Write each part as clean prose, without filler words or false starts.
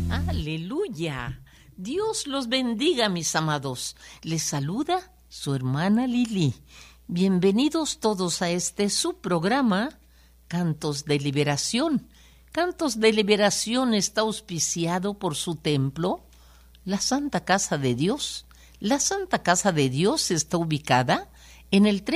Aleluya. Dios los bendiga, mis amados. Les saluda su hermana Lili. Bienvenidos todos a este su programa, Cantos de Liberación. Cantos de Liberación está auspiciado por su templo, la Santa Casa de Dios. La Santa Casa de Dios está ubicada en el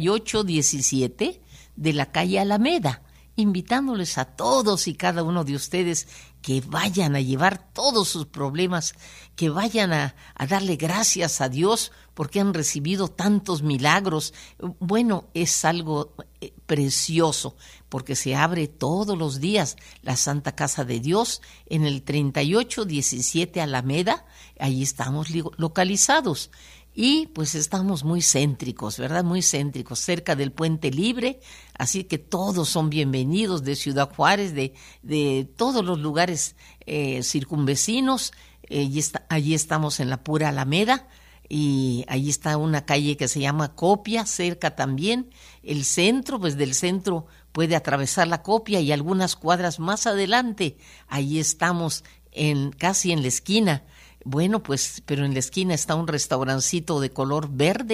3817 de la calle Alameda, invitándoles a todos y cada uno de ustedes que vayan a llevar todos sus problemas, que vayan a darle gracias a Dios porque han recibido tantos milagros. Bueno, es algo precioso porque se abre todos los días la Santa Casa de Dios en el 3817 Alameda. Ahí estamos localizados. Y pues estamos muy céntricos, ¿verdad? Muy céntricos, cerca del Puente Libre, así que todos son bienvenidos de Ciudad Juárez, de todos los lugares circunvecinos. Allí estamos en la pura Alameda, y allí está una calle que se llama Copia, cerca también. El centro, pues del centro puede atravesar la Copia y algunas cuadras más adelante, allí estamos casi en la esquina. Bueno, pues, pero en la esquina está un restaurancito de color verde.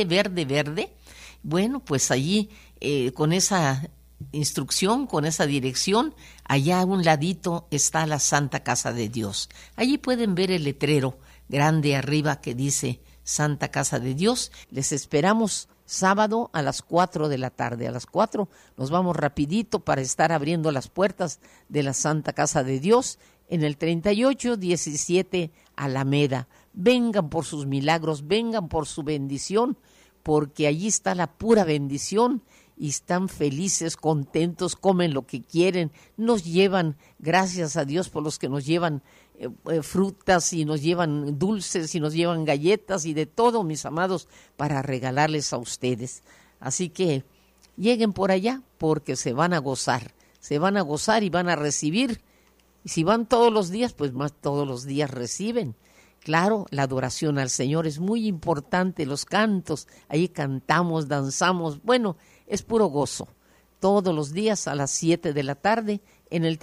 Bueno, pues allí, con esa instrucción, con esa dirección, allá a un ladito está la Santa Casa de Dios. Allí pueden ver el letrero grande arriba que dice Santa Casa de Dios. Les esperamos sábado a las 4 de la tarde. A las 4 nos vamos rapidito para estar abriendo las puertas de la Santa Casa de Dios en el 3817 Alameda. Vengan por sus milagros, vengan por su bendición, porque allí está la pura bendición y están felices, contentos, comen lo que quieren, nos llevan, gracias a Dios por los que nos llevan frutas y nos llevan dulces y nos llevan galletas y de todo, mis amados, para regalarles a ustedes. Así que lleguen por allá porque se van a gozar y van a recibir. Y si van todos los días, pues más todos los días reciben. Claro, la adoración al Señor es muy importante, los cantos, ahí cantamos, danzamos, bueno, es puro gozo. Todos los días a las 7 de la tarde en el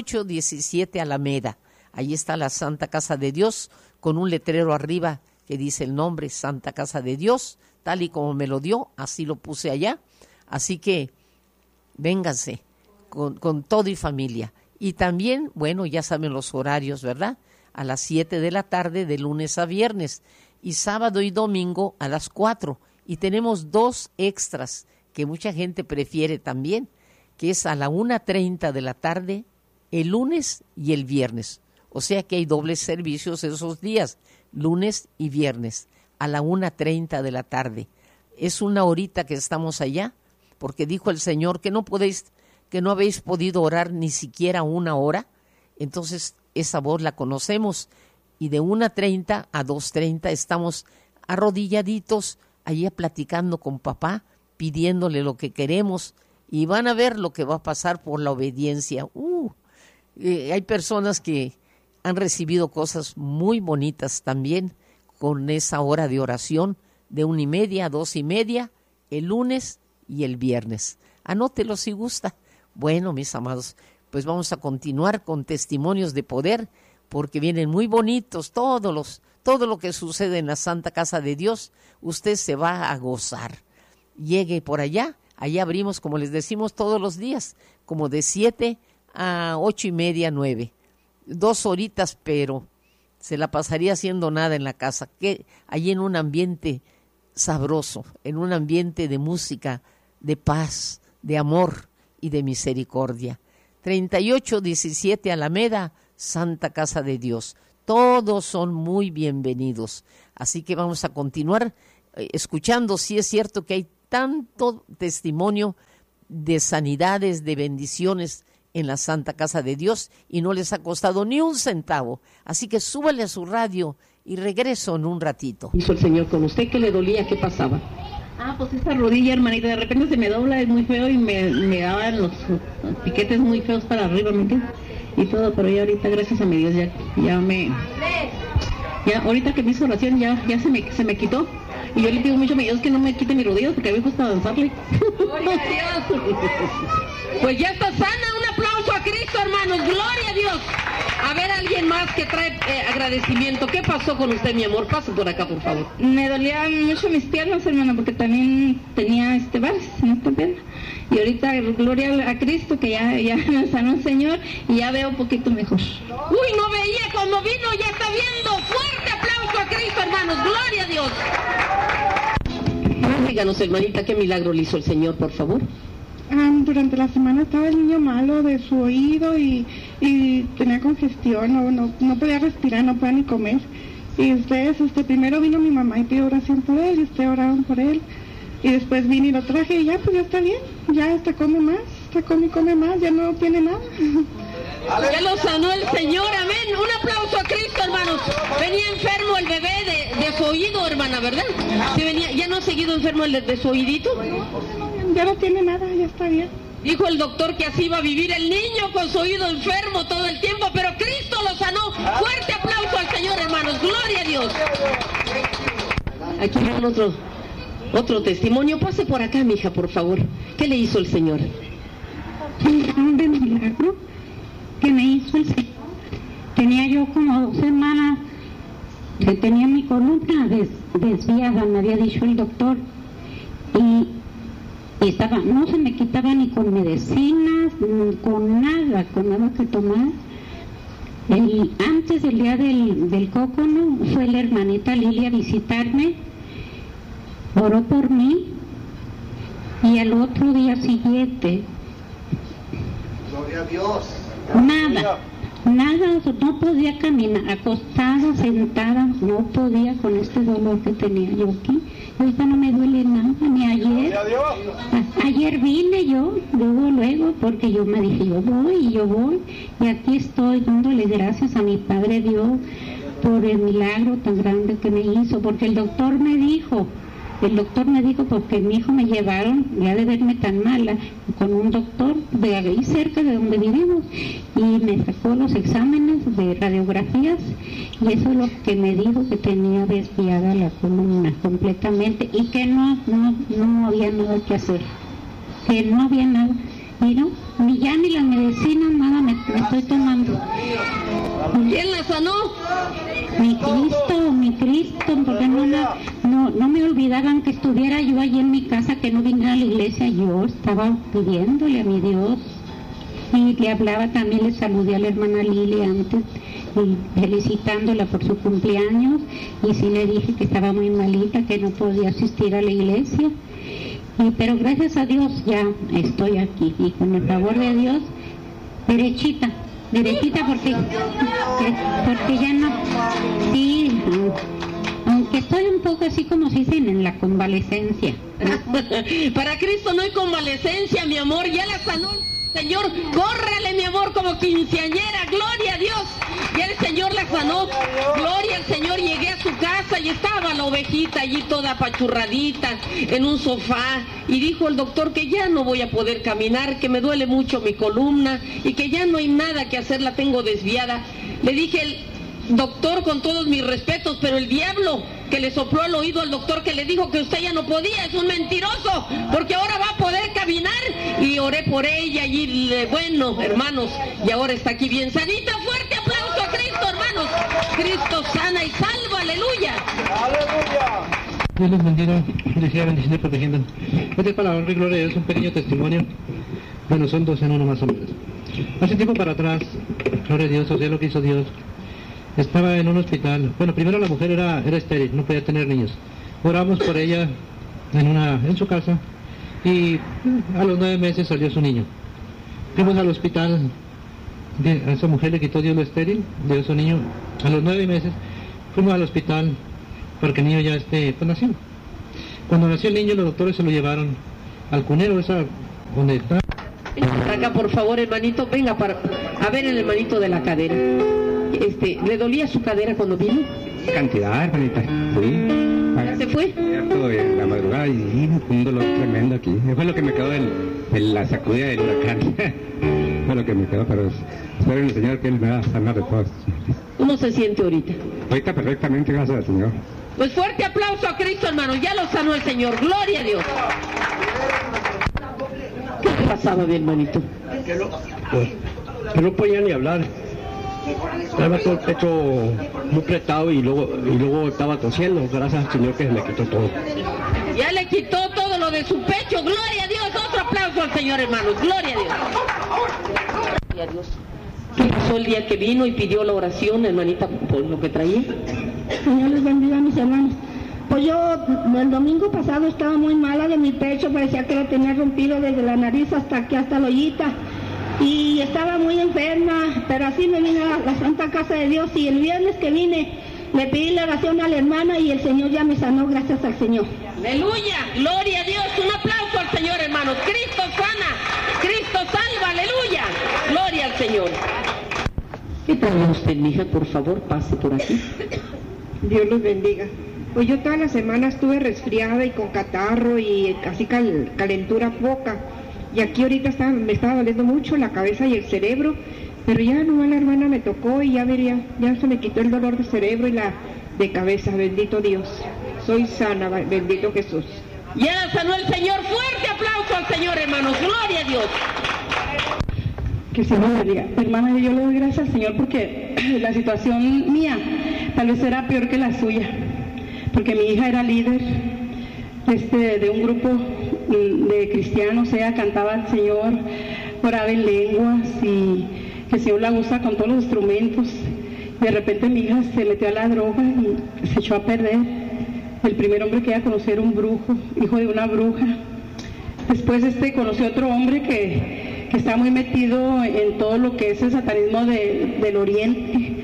3817 Alameda. Ahí está la Santa Casa de Dios con un letrero arriba que dice el nombre Santa Casa de Dios, tal y como me lo dio, así lo puse allá. Así que vénganse con todo y familia. Y también, bueno, ya saben los horarios, ¿verdad? A las 7 de la tarde de lunes a viernes y sábado y domingo a las 4. Y tenemos 2 extras que mucha gente prefiere también, que es a la 1:30 de la tarde el lunes y el viernes. O sea que hay dobles servicios esos días, lunes y viernes, a la 1:30 de la tarde. Es una horita que estamos allá, porque dijo el Señor que no habéis podido orar ni siquiera 1 hora. Entonces esa voz la conocemos y de 1:30 a 2:30 estamos arrodilladitos allí platicando con papá, pidiéndole lo que queremos y van a ver lo que va a pasar por la obediencia. Hay personas que han recibido cosas muy bonitas también con esa hora de oración de 1:30 a 2:30 el lunes y el viernes. Anótelo si gusta. Bueno, mis amados, pues vamos a continuar con testimonios de poder, porque vienen muy bonitos todo lo que sucede en la Santa Casa de Dios. Usted se va a gozar. Llegue por allá abrimos, como les decimos, todos los días, como de 7 a 8:30, 9. 2 horitas, pero se la pasaría haciendo nada en la casa, que allí en un ambiente sabroso, en un ambiente de música, de paz, de amor y de misericordia. 3817 Alameda, Santa Casa de Dios. Todos son muy bienvenidos. Así que vamos a continuar escuchando. Sí es cierto que hay tanto testimonio de sanidades, de bendiciones en la Santa Casa de Dios y no les ha costado ni un centavo. Así que súbale a su radio y regreso en un ratito. Hizo el Señor con usted, ¿qué le dolía? ¿Qué pasaba? Pues esa rodilla, hermanita, de repente se me dobla, es muy feo y me daban los piquetes muy feos para arriba, ¿me entiendes? Y todo, pero ya ahorita, gracias a mi Dios, ya ahorita que me hizo oración, ya se me quitó. Y yo le pido mucho a mi Dios que no me quite mi rodilla porque a mí me gusta danzarle. ¡Gloria a Dios! Pues ya está sana, un aplauso a Cristo, hermanos, ¡gloria a Dios! A ver, alguien más. más que trae agradecimiento. ¿Qué pasó con usted, mi amor? Pase por acá, por favor. Me dolían mucho mis piernas, hermana, porque también tenía varices en esta pierna. Y ahorita, gloria a Cristo, que ya me sanó el Señor y ya veo un poquito mejor. Uy, no veía cuando vino, ya está viendo. Fuerte aplauso a Cristo, hermanos. Gloria a Dios. Díganos, hermanita, qué milagro le hizo el Señor, por favor. Durante la semana estaba el niño malo de su oído y tenía congestión, no podía respirar, no podía ni comer. Y ustedes, primero vino mi mamá y pidió oración por él, y ustedes oraron por él. Y después vine y lo traje y ya, pues ya está bien, ya come más, come más, ya no tiene nada. Ya lo sanó el Señor, amén. Un aplauso a Cristo, hermanos. Venía enfermo el bebé de su oído, hermana, ¿verdad? Sí, venía, ¿ya no ha seguido enfermo el de su oídito? Ya no tiene nada, ya está bien. Dijo el doctor que así iba a vivir el niño con su oído enfermo todo el tiempo, pero Cristo lo sanó. Fuerte aplauso al Señor, hermanos. Gloria a Dios. Aquí viene otro testimonio. Pase por acá, mija, por favor. ¿Qué le hizo el Señor? Un milagro que me hizo el Señor. Tenía yo como 2 semanas que tenía mi columna desviada, me había dicho el doctor, y no se me quitaba ni con medicinas, ni con nada que tomar. Antes del día del cócono fue la hermanita Lilia a visitarme, oró por mí, y al otro día siguiente, gloria a Dios, nada, no podía caminar, acostada, sentada, no podía con este dolor que tenía yo aquí. Ahorita no me duele nada, ni ayer. Ayer vine yo, luego, porque yo me dije, yo voy, y aquí estoy dándole gracias a mi Padre Dios por el milagro tan grande que me hizo, porque el doctor me dijo, porque mi hijo me llevaron, ya de verme tan mala, con un doctor de ahí cerca de donde vivimos, y me sacó los exámenes de radiografías, y eso es lo que me dijo, que tenía desviada la columna completamente, y que no había nada que hacer, que no había nada, y no, ni ya ni la medicina, nada me estoy tomando. ¿Quién la sanó? Mi Cristo, porque no me olvidaban que estuviera yo allí en mi casa, que no viniera a la iglesia. Yo estaba pidiéndole a mi Dios, y le hablaba también, le saludé a la hermana Lili antes, y felicitándola por su cumpleaños, y sí le dije que estaba muy malita, que no podía asistir a la iglesia, pero gracias a Dios ya estoy aquí, y con el favor de Dios, derechita, porque ya no, sí, aunque estoy un poco así como se dicen en la convalecencia. Para Cristo no hay convalecencia, mi amor, ya la sanó. Señor, córrele, mi amor, como quinceañera, gloria a Dios. Y el Señor la sanó, gloria al Señor. Llegué a su casa y estaba la ovejita allí toda apachurradita en un sofá, y dijo el doctor que ya no voy a poder caminar, que me duele mucho mi columna y que ya no hay nada que hacer, la tengo desviada. Le dije, doctor, con todos mis respetos, pero el diablo que le sopló al oído al doctor, que le dijo que usted ya no podía, es un mentiroso, porque ahora va a poder caminar. Y oré por ella y bueno, hermanos, y ahora está aquí bien sanita. Fuerte aplauso a Cristo, hermanos. Cristo sana y salva, aleluya. Dios les bendiga, decía bendición y protegiendo. Este es para la honra y gloria de Dios, un pequeño testimonio. Bueno, son 2 en 1 más o menos. Hace tiempo para atrás, gloria a Dios, o sea, lo que hizo Dios. Estaba en un hospital. Bueno, primero la mujer era estéril, no podía tener niños. Oramos por ella en su casa, y a los 9 meses salió su niño. Fuimos al hospital, a esa mujer le quitó Dios lo estéril, dio su niño. A los 9 meses fuimos al hospital porque el niño ya pues nació. Cuando nació el niño, los doctores se lo llevaron al cunero, donde está. Acá, por favor, hermanito, venga a ver el hermanito de la cadera. ¿Le dolía su cadera cuando vino? Cantidad, hermanita, sí. ¿Ya se fue? Todo en la madrugada, y un dolor tremendo aquí. Fue lo que me quedó de la sacudida del huracán. Fue lo que me quedó, pero espero en el Señor que Él me va a sanar de todo. ¿Cómo se siente ahorita? Ahorita perfectamente, gracias al Señor. Pues fuerte aplauso a Cristo, hermano, ya lo sanó el Señor, gloria a Dios. ¿Qué pasaba, mi hermanito? Que no podía ni hablar. Estaba todo el pecho muy apretado y luego estaba tosiendo. Gracias al Señor que se me quitó todo. Ya le quitó todo lo de su pecho. Gloria a Dios. Otro aplauso al Señor, hermanos. Gloria a Dios. Gloria a Dios. ¿Qué pasó el día que vino y pidió la oración, hermanita, por lo que traía? Señor les bendiga a mis hermanos. Pues yo el domingo pasado estaba muy mala de mi pecho, parecía que lo tenía rompido desde la nariz hasta aquí, hasta la ollita. Y estaba muy enferma, pero así me vine a la Santa Casa de Dios y el viernes que vine le pedí la oración a la hermana y el Señor ya me sanó, gracias al Señor. Aleluya, gloria a Dios, un aplauso al Señor, hermanos. Cristo sana, Cristo salva, aleluya, gloria al Señor. ¿Qué tal usted, mija? Por favor, pase por aquí. Dios los bendiga. Pues yo toda la semana estuve resfriada y con catarro y casi calentura poca. Y aquí ahorita me estaba doliendo mucho la cabeza y el cerebro, pero ya nomás la hermana me tocó y ya se me quitó el dolor de cerebro y la de cabeza, bendito Dios. Soy sana, bendito Jesús. Ya la sanó el Señor, fuerte aplauso al Señor, hermanos, gloria a Dios. Que el Señor le diga, hermana, yo le doy gracias al Señor porque la situación mía tal vez era peor que la suya, porque mi hija era líder de un grupo de cristianos, ella cantaba al Señor, oraba en lenguas y que el Señor la usa con todos los instrumentos. De repente mi hija se metió a la droga y se echó a perder. El primer hombre que ella conoció era un brujo, hijo de una bruja. Después conoció otro hombre que está muy metido en todo lo que es el satanismo del oriente.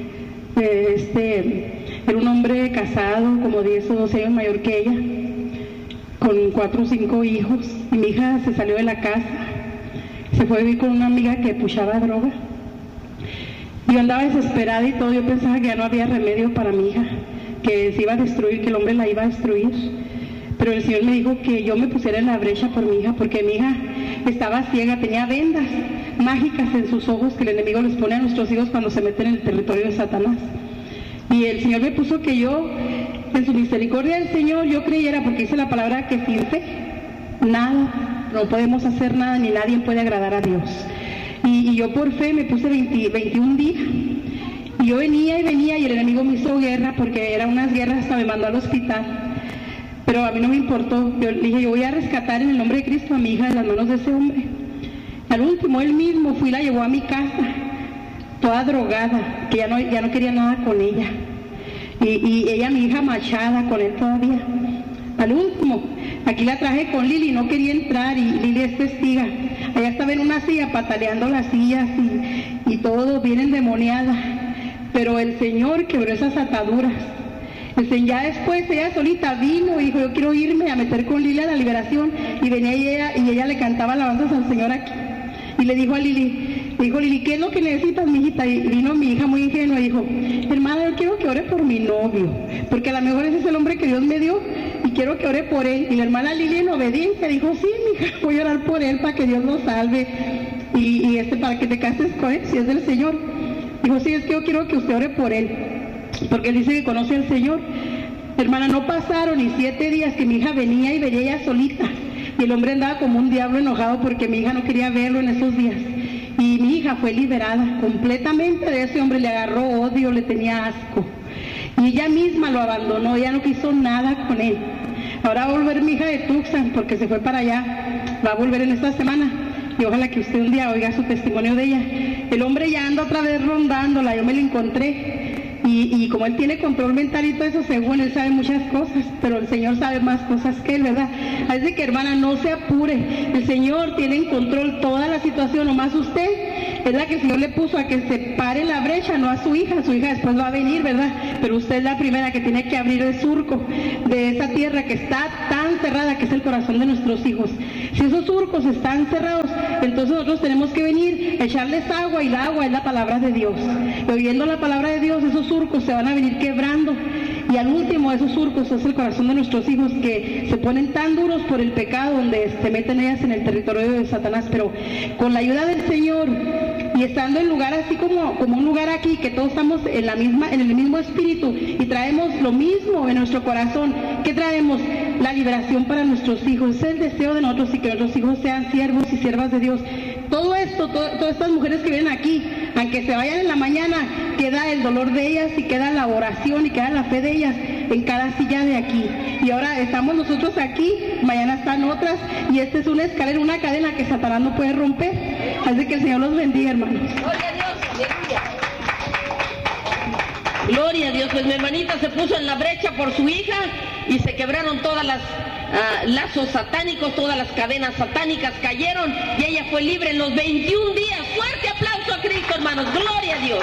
Era un hombre casado, como 10 o 12 años mayor que ella, con 4 o 5 hijos, y mi hija se salió de la casa, se fue a vivir con una amiga que puchaba droga. Yo andaba desesperada y todo, yo pensaba que ya no había remedio para mi hija, que se iba a destruir, que el hombre la iba a destruir. Pero el Señor me dijo que yo me pusiera en la brecha por mi hija, porque mi hija estaba ciega, tenía vendas mágicas en sus ojos que el enemigo les pone a nuestros hijos cuando se meten en el territorio de Satanás. Y el Señor me puso que yo, en su misericordia del Señor, yo creyera, porque dice la palabra que sin fe, nada, no podemos hacer nada, ni nadie puede agradar a Dios. Y yo por fe me puse 21 días. Y yo venía y el enemigo me hizo guerra, porque eran unas guerras, hasta me mandó al hospital. Pero a mí no me importó. Yo le dije, yo voy a rescatar en el nombre de Cristo a mi hija de las manos de ese hombre. Al último, él mismo fue y la llevó a mi casa, toda drogada, que ya no quería nada con ella. Y ella, mi hija, machada con él todavía. Al último, aquí la traje con Lili, no quería entrar, y Lili es testiga. Allá estaba en una silla, pataleando las sillas y todo, bien endemoniada. Pero el Señor quebró esas ataduras. Ya después ella solita vino y dijo, yo quiero irme a meter con Lili a la liberación. Y venía ella le cantaba alabanzas al Señor aquí. Y le dijo a Lili, ¿qué es lo que necesitas, mijita? Y vino mi hija muy ingenua y dijo, hermana, yo quiero que ore por mi novio, porque a lo mejor ese es el hombre que Dios me dio y quiero que ore por él. Y la hermana Lili, en obediencia, dijo, sí, mija, voy a orar por él para que Dios lo salve y para que te cases con él, si es del Señor. Dijo, sí, es que yo quiero que usted ore por él, porque él dice que conoce al Señor. Hermana, no pasaron ni 7 días que mi hija venía y venía ella solita. Y el hombre andaba como un diablo enojado porque mi hija no quería verlo en esos días. Y mi hija fue liberada completamente de ese hombre, le agarró odio, le tenía asco. Y ella misma lo abandonó, ella no quiso nada con él. Ahora va a volver mi hija de Tucson porque se fue para allá, va a volver en esta semana. Y ojalá que usted un día oiga su testimonio de ella. El hombre ya anda otra vez rondándola, yo me lo encontré. Y como él tiene control mental y todo eso, según él sabe muchas cosas, pero el Señor sabe más cosas que él, ¿verdad? Así que, hermana, no se apure. El Señor tiene en control toda la situación, nomás usted es la que el Señor le puso a que se pare la brecha, no a su hija después va a venir, ¿verdad? Pero usted es la primera que tiene que abrir el surco de esa tierra que está tan cerrada, que es el corazón de nuestros hijos. Si esos surcos están cerrados, entonces nosotros tenemos que venir, echarles agua, y el agua es la palabra de Dios. Y oyendo la palabra de Dios, esos surcos se van a venir quebrando, y al último de esos surcos es el corazón de nuestros hijos, que se ponen tan duros por el pecado, donde se meten ellas en el territorio de Satanás. Pero con la ayuda del Señor, y estando en lugar así como un lugar aquí, que todos estamos en el mismo espíritu y traemos lo mismo en nuestro corazón. ¿Qué traemos? La liberación para nuestros hijos. Es el deseo de nosotros y que nuestros hijos sean siervos y siervas de Dios. Todo esto, todas estas mujeres que vienen aquí, aunque se vayan en la mañana, queda el dolor de ellas y queda la oración y queda la fe de ellas en cada silla de aquí. Y ahora estamos nosotros aquí, mañana están otras, y esta es una escalera, una cadena que Satanás no puede romper. Así que el Señor los bendiga, hermanos. Gloria a Dios, aleluya. Gloria a Dios, pues mi hermanita se puso en la brecha por su hija y se quebraron todas las lazos satánicos, todas las cadenas satánicas cayeron y ella fue libre en los 21 días. Fuerte aplauso a Cristo, hermanos. Gloria a Dios.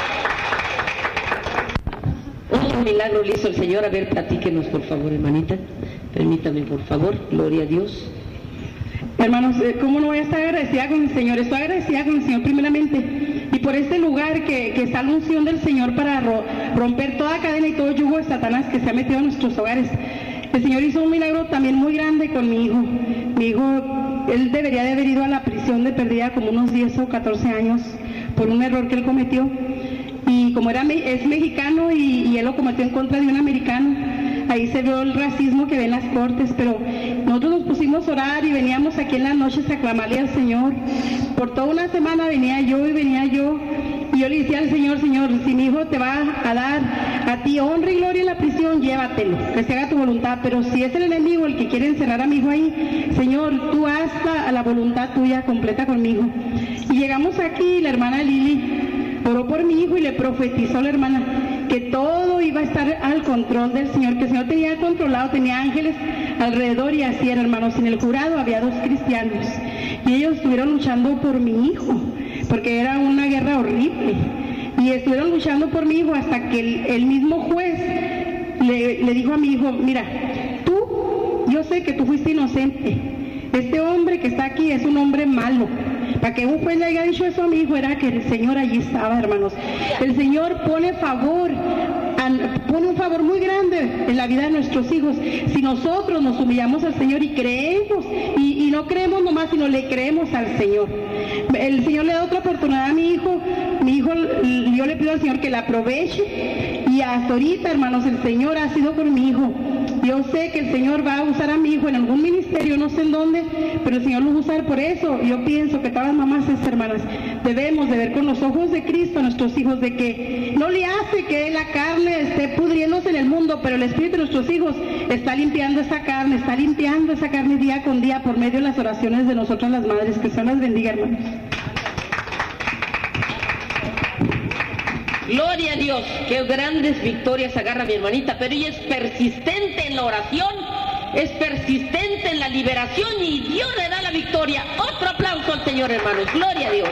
Otro milagro le hizo el Señor. A ver, platíquenos, por favor, hermanita. Permítame, por favor. Gloria a Dios. Hermanos, ¿cómo no voy a estar agradecida con el Señor? Estoy agradecida con el Señor primeramente. Y por este lugar que está la unción del Señor para romper toda cadena y todo yugo de Satanás que se ha metido en nuestros hogares. El Señor hizo un milagro también muy grande con mi hijo. Mi hijo, él debería de haber ido a la prisión de perdida como unos 10 o 14 años por un error que él cometió. Y como es mexicano y él lo cometió en contra de un americano, ahí se vio el racismo que ve en las cortes, pero nosotros nos pusimos a orar y veníamos aquí en las noches a clamarle al Señor. Por toda una semana venía yo, y yo le decía al Señor, Señor, si mi hijo te va a dar a ti honra y gloria en la prisión, llévatelo, que se haga tu voluntad, pero si es el enemigo el que quiere encerrar a mi hijo ahí, Señor, tú haz la voluntad tuya completa conmigo. Y llegamos aquí y la hermana Lili oró por mi hijo y le profetizó a la hermana que todo iba a estar al control del Señor, que el Señor tenía controlado, tenía ángeles alrededor, y así era, hermanos. En el jurado había 2 cristianos y ellos estuvieron luchando por mi hijo, porque era una guerra horrible, y estuvieron luchando por mi hijo hasta que el mismo juez le dijo a mi hijo, mira, yo sé que tú fuiste inocente, este hombre que está aquí es un hombre malo. Para que un juez le haya dicho eso a mi hijo era que el Señor allí estaba, hermanos. El Señor pone un favor muy grande en la vida de nuestros hijos. Si nosotros nos humillamos al Señor y creemos, y no creemos nomás, sino le creemos al Señor. El Señor le da otra oportunidad a mi hijo, yo le pido al Señor que la aproveche, y hasta ahorita, hermanos, el Señor ha sido con mi hijo. Yo sé que el Señor va a usar a mi hijo en algún ministerio, no sé en dónde, pero el Señor lo va a usar por eso. Yo pienso que todas las mamás, hermanas, debemos de ver con los ojos de Cristo a nuestros hijos, de que no le hace que la carne esté pudriéndose en el mundo, pero el Espíritu de nuestros hijos está limpiando esa carne día con día por medio de las oraciones de nosotras las madres. Que Dios las bendiga, hermanos. Gloria a Dios, qué grandes victorias agarra mi hermanita, pero ella es persistente en la oración, es persistente en la liberación, y Dios le da la victoria. Otro aplauso al Señor, hermanos. Gloria a Dios.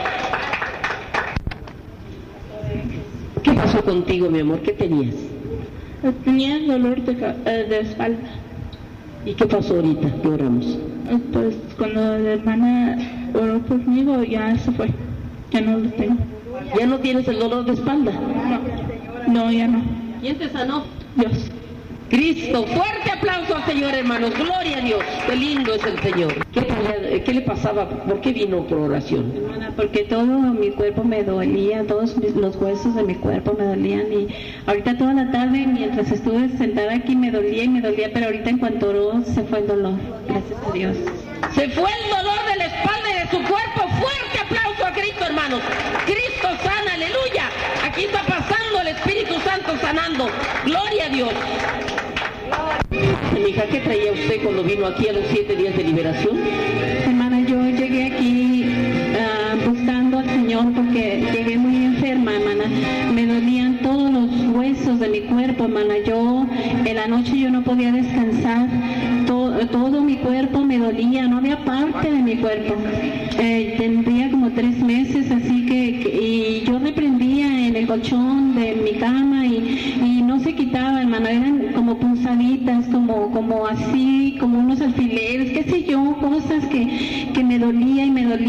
¿Qué pasó contigo, mi amor? ¿Qué tenías? Tenía dolor de espalda. ¿Y qué pasó ahorita? ¿Qué oramos? Pues cuando la hermana oró conmigo ya se fue, ya no lo tengo. ¿Ya no tienes el dolor de espalda? No, ya no. ¿Quién te sanó? Dios. Cristo. Fuerte aplauso al Señor, hermanos. Gloria a Dios. Qué lindo es el Señor. ¿Qué le pasaba? ¿Por qué vino por oración? Hermana, porque todo mi cuerpo me dolía, todos los huesos de mi cuerpo me dolían, y ahorita toda la tarde mientras estuve sentada aquí me dolía, pero ahorita en cuanto oró se fue el dolor. Gracias a Dios. Se fue el dolor de la espalda y de su cuerpo. Fuerte aplauso a Cristo, hermanos. Cristo sana, aleluya. Aquí está pasando el Espíritu Santo sanando. Gloria a Dios. Mi hija, ¿qué traía usted cuando vino aquí a los 7 días de liberación? Hermana, yo llegué aquí buscando al Señor porque llegué muy enferma, hermana. Me dolían todos los huesos de mi cuerpo, hermana. En la noche yo no podía descansar. Todo mi cuerpo me dolía, no había parte de mi cuerpo. Tendría como 3 meses, así y yo reprendía en el colchón de mi cama y no se quitaba, hermano. Eran como punzaditas, como así, como unos alfileres, qué sé yo, cosas que me dolía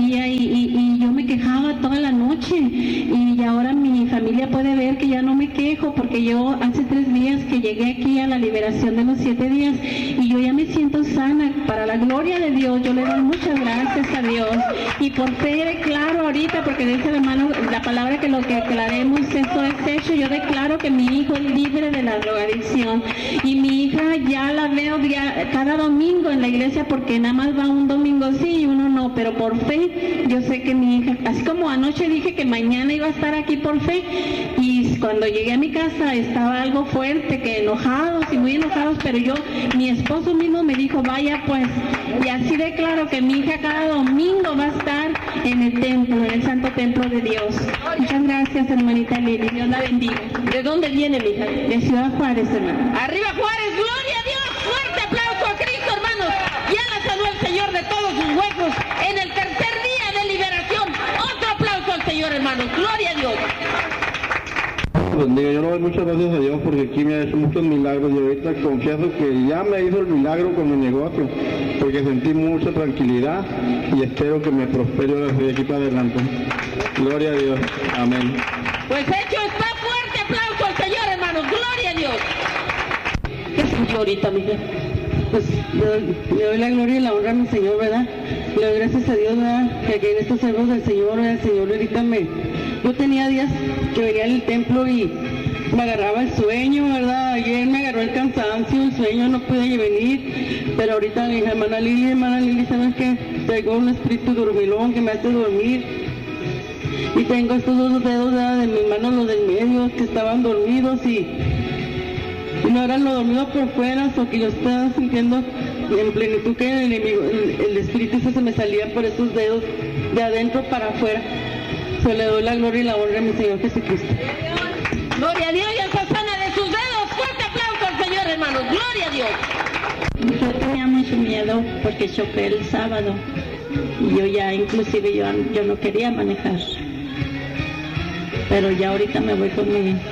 y yo me quejaba toda la noche. Y ahora mi familia puede ver que ya no me quejo, porque yo hace 3 días que llegué aquí a la liberación de los 7 días y yo ya me siento sana. Para la gloria de Dios, yo le doy muchas gracias a Dios. Y por fe declaro ahorita, porque dice el hermano, la palabra que lo que aclaremos, eso es hecho. Yo declaro que mi hijo es libre de la drogadicción. Y mi hija ya la veo cada domingo en la iglesia, porque nada más va un domingo sí y uno no, pero por fe yo sé que mi hija, así como anoche dije que mañana iba a estar aquí por fe, y cuando llegué a mi casa estaba algo fuerte, que enojados y muy enojados, pero mi esposo mismo me dijo, vaya pues, y así declaro que mi hija cada domingo va a estar en el templo, en el santo templo de Dios. Muchas gracias, hermanita Lili, Dios la bendiga. ¿De dónde viene, mi hija? De Ciudad Juárez, hermano. ¡Arriba Juárez! ¡Gloria a Dios! ¡Fuerte aplauso a Cristo, hermanos! Ya la sanó el Señor de todos sus huesos en el tercer día de liberación. Otro aplauso al Señor, hermanos. ¡Gloria a Dios! Bendiga. Yo le doy muchas gracias a Dios porque aquí me ha hecho muchos milagros y ahorita confieso que ya me hizo el milagro con mi negocio, porque sentí mucha tranquilidad y espero que me prospere desde aquí para adelante. Gloria a Dios. Amén. Pues hecho está. Fuerte aplauso al Señor, hermanos. Gloria a Dios. ¿Qué sintió ahorita, mija? Pues le doy la gloria y la honra a mi Señor, ¿verdad? Le doy gracias a Dios, ¿verdad? Que aquí en estos cerros del Señor, ¿verdad? El Señor ahorita yo tenía días que venía al templo y me agarraba el sueño, ¿verdad? Ayer me agarró el cansancio, el sueño, no pude venir, pero ahorita le dije, hermana Lili, ¿sabes qué? Tengo un espíritu dormilón que me hace dormir, y tengo estos 2 dedos, ¿verdad? De mis manos, los del medio, que estaban dormidos y no eran los dormidos por fuera, o que yo estaba sintiendo en plenitud que el enemigo, el espíritu se me salía por estos dedos de adentro para afuera. Se le doy la gloria y la honra a mi Señor Jesucristo. Gloria a Dios, y esa sana de sus dedos. Fuerte aplauso al Señor, hermanos. Gloria a Dios. Yo tenía mucho miedo porque choqué el sábado y yo ya, inclusive yo no quería manejar, pero ya ahorita me voy con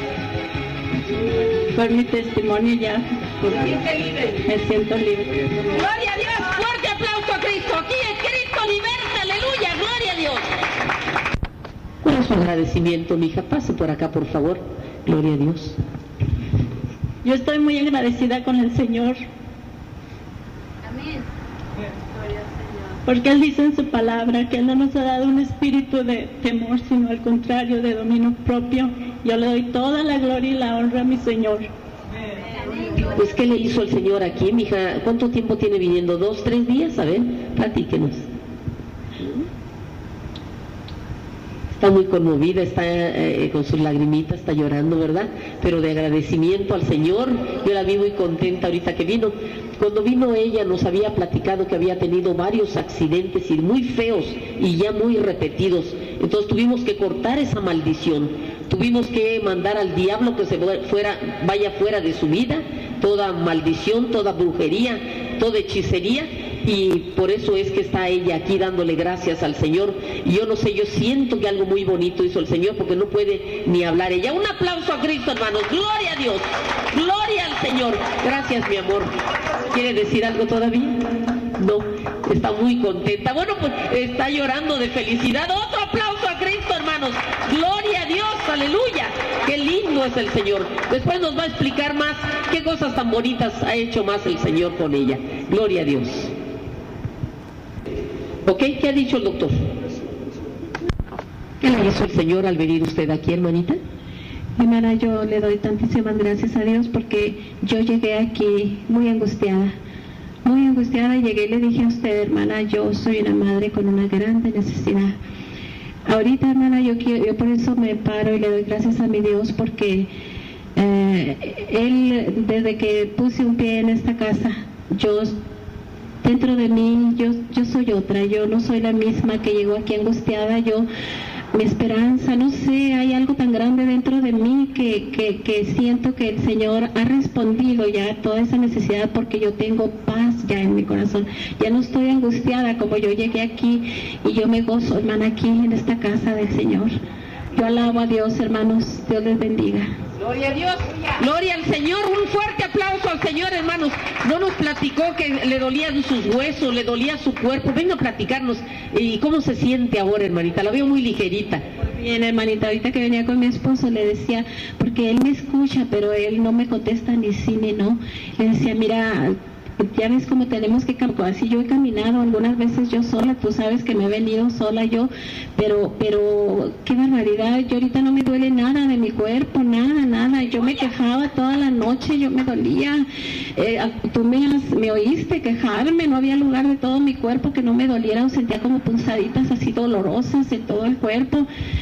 mi testimonio ya. Me siento libre. Gloria a Dios. Fuerte aplauso a Cristo. Aquí es Cristo liberta. Aleluya. Gloria a Dios. ¿Cuál es su agradecimiento, mija? Pase por acá, por favor. Gloria a Dios. Yo estoy muy agradecida con el Señor. Amén. Porque Él dice en su palabra que Él no nos ha dado un espíritu de temor, sino al contrario, de dominio propio. Yo le doy toda la gloria y la honra a mi Señor. Pues, ¿qué le hizo el Señor aquí, mija? ¿Cuánto tiempo tiene viniendo? 2, 3 días? A ver, platíquenos. Está muy conmovida, está con sus lagrimitas, está llorando, ¿verdad? Pero de agradecimiento al Señor. Yo la vi muy contenta ahorita que vino. Cuando vino ella nos había platicado que había tenido varios accidentes y muy feos y ya muy repetidos. Entonces tuvimos que cortar esa maldición. Tuvimos que mandar al diablo que vaya fuera de su vida, toda maldición, toda brujería, toda hechicería. Y por eso es que está ella aquí dándole gracias al Señor. Y yo no sé, yo siento que algo muy bonito hizo el Señor, porque no puede ni hablar ella. Un aplauso a Cristo, hermanos. Gloria a Dios. Gloria al Señor. Gracias, mi amor. ¿Quiere decir algo todavía? No, está muy contenta. Bueno, pues está llorando de felicidad. Otro aplauso a Cristo, hermanos. Gloria a Dios. Aleluya. Qué lindo es el Señor. Después nos va a explicar más qué cosas tan bonitas ha hecho más el Señor con ella. Gloria a Dios. ¿Ok? ¿Qué ha dicho el doctor? ¿Qué le hizo el Señor al venir usted aquí, hermanita? Hermana, yo le doy tantísimas gracias a Dios porque yo llegué aquí muy angustiada. Llegué y le dije a usted, hermana, yo soy una madre con una grande necesidad. Ahorita, hermana, yo por eso me paro y le doy gracias a mi Dios porque Él, desde que puse un pie en esta casa, dentro de mí, yo soy otra, yo no soy la misma que llegó aquí angustiada, mi esperanza, no sé, hay algo tan grande dentro de mí que siento que el Señor ha respondido ya a toda esa necesidad porque yo tengo paz ya en mi corazón, ya no estoy angustiada como yo llegué aquí y yo me gozo, hermana, aquí en esta casa del Señor. Yo alabo a Dios, hermanos, Dios les bendiga. Gloria a Dios, gloria al Señor, un fuerte aplauso al Señor, hermanos. No nos platicó que le dolían sus huesos, le dolía su cuerpo. Venga a platicarnos. ¿Y cómo se siente ahora, hermanita? La veo muy ligerita. Bien, hermanita, ahorita que venía con mi esposo le decía, porque él me escucha, pero él no me contesta ni sí ni no. Le decía, mira, ya ves cómo tenemos que caminar. Así yo he caminado algunas veces yo sola, tú sabes que me he venido sola yo, pero qué barbaridad, yo ahorita no me duele nada de mi cuerpo, nada, yo me quejaba toda la noche, yo me dolía, tú me oíste quejarme, no había lugar de todo mi cuerpo que no me doliera, o sentía como punzaditas así dolorosas en todo el cuerpo,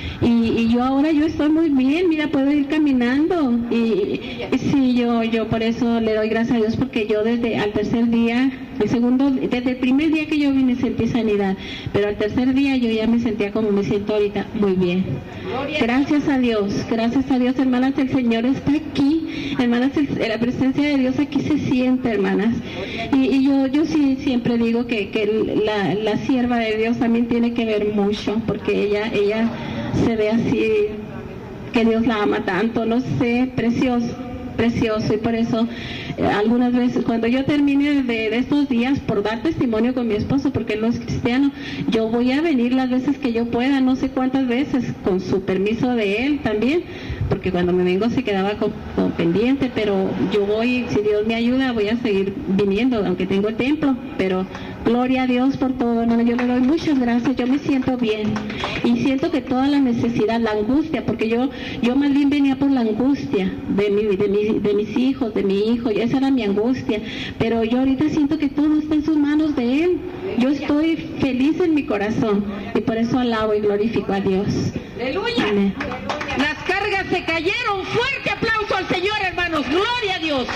y yo ahora yo estoy muy bien, mira, puedo ir caminando, y sí, yo por eso le doy gracias a Dios, porque yo desde al tercer día, desde el primer día que yo vine sentí sanidad, pero al tercer día yo ya me sentía como me siento ahorita, muy bien. Gracias a Dios, hermanas, el Señor está aquí, hermanas, la presencia de Dios aquí se siente, hermanas, y yo sí siempre digo que la sierva de Dios también tiene que ver mucho, porque ella se ve así, que Dios la ama tanto, no sé, precioso, y por eso algunas veces cuando yo termine de estos días por dar testimonio con mi esposo, porque él no es cristiano, yo voy a venir las veces que yo pueda, no sé cuántas veces, con su permiso de él también, porque cuando me vengo se quedaba con pendiente, pero yo voy, si Dios me ayuda, voy a seguir viniendo, aunque tengo el templo, pero gloria a Dios por todo, hermano, yo le doy muchas gracias, yo me siento bien, y siento que toda la necesidad, la angustia, porque yo más bien venía por la angustia de mis hijos, de mi hijo, y esa era mi angustia, pero yo ahorita siento que todo está en sus manos de Él, yo estoy feliz en mi corazón, y por eso alabo y glorifico a Dios. ¡Aleluya! Amén. Las cargas se cayeron, fuerte aplauso al Señor, hermanos, gloria a Dios.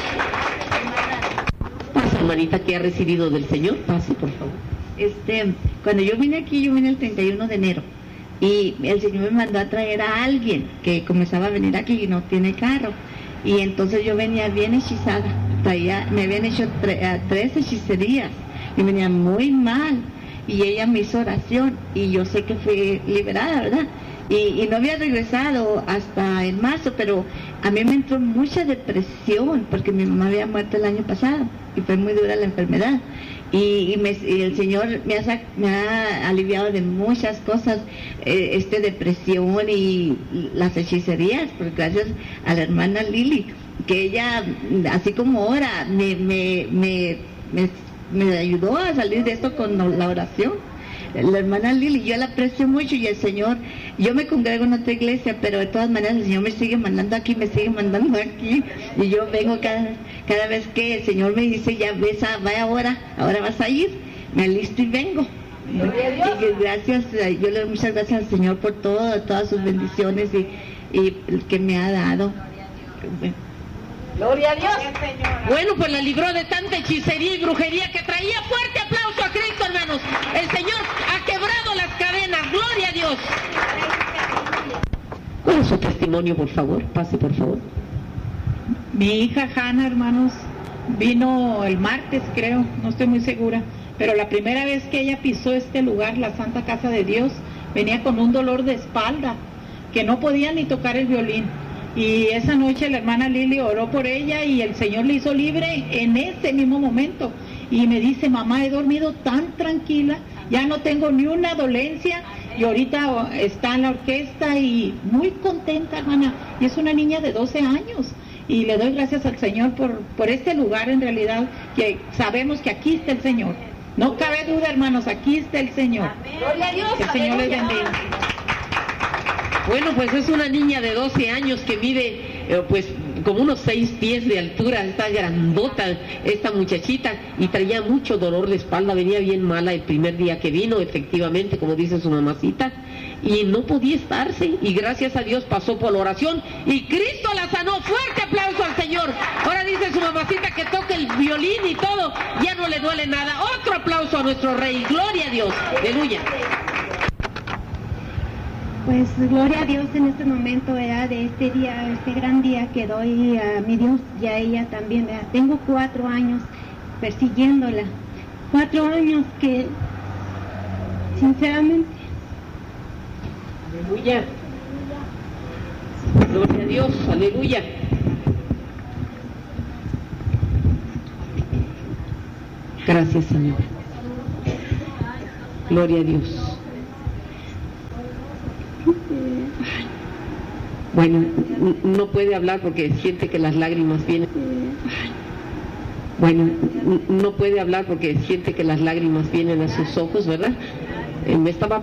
Pasa, hermanita, que ha recibido del Señor, pase, por favor. Cuando yo vine aquí, yo vine el 31 de enero, y el Señor me mandó a traer a alguien que comenzaba a venir aquí y no tiene carro, y entonces yo venía bien hechizada, me habían hecho 3 hechicerías, y venía muy mal, y ella me hizo oración, y yo sé que fui liberada, ¿verdad? Y no había regresado hasta en marzo, pero a mí me entró mucha depresión, porque mi mamá había muerto el año pasado, y fue muy dura la enfermedad, y el Señor me ha aliviado de muchas cosas, depresión y las hechicerías, porque gracias a la hermana Lili, que ella, así como ahora, me ayudó a salir de esto con la oración. La hermana Lili, yo la aprecio mucho, y el Señor, yo me congrego en otra iglesia, pero de todas maneras el Señor me sigue mandando aquí, y yo vengo cada vez que el Señor me dice, ya ves, vaya ahora vas a ir, me alisto y vengo. Y gracias, yo le doy muchas gracias al Señor por todas sus bendiciones y que me ha dado. Gloria a Dios. Bueno, pues la libró de tanta hechicería y brujería que traía. Fuerte aplauso a Cristo, hermanos. El Señor ha quebrado las cadenas. Gloria a Dios. ¿Cuál es su testimonio, por favor? Pase, por favor. Mi hija Hanna, hermanos, vino el martes, creo, no estoy muy segura, pero la primera vez que ella pisó este lugar, la Santa Casa de Dios, venía con un dolor de espalda, que no podía ni tocar el violín. Y esa noche la hermana Lili oró por ella y el Señor le hizo libre en ese mismo momento. Y me dice, mamá, he dormido tan tranquila, ya no tengo ni una dolencia, y ahorita está en la orquesta y muy contenta, hermana. Y es una niña de 12 años. Y le doy gracias al Señor por este lugar, en realidad, que sabemos que aquí está el Señor. No cabe duda, hermanos, aquí está el Señor. Gloria a Dios. Que el Señor les bendiga. Bueno, pues es una niña de 12 años que mide pues como unos 6 pies de altura, está grandota esta muchachita, y traía mucho dolor de espalda, venía bien mala el primer día que vino, efectivamente, como dice su mamacita, y no podía estarse, y gracias a Dios pasó por la oración y Cristo la sanó. Fuerte aplauso al Señor. Ahora dice su mamacita que toque el violín y todo, ya no le duele nada. Otro aplauso a nuestro Rey. Gloria a Dios. Aleluya. Pues gloria a Dios en este momento, ¿verdad? De este día, este gran día que doy a mi Dios y a ella también, ¿verdad? Tengo 4 años persiguiéndola, 4 años que sinceramente, aleluya, Gloria a Dios, aleluya. Gracias, Señor. Gloria a Dios. Bueno, no puede hablar porque siente que las lágrimas vienen. Bueno, no puede hablar porque siente que las lágrimas vienen a sus ojos, ¿verdad? Me estaba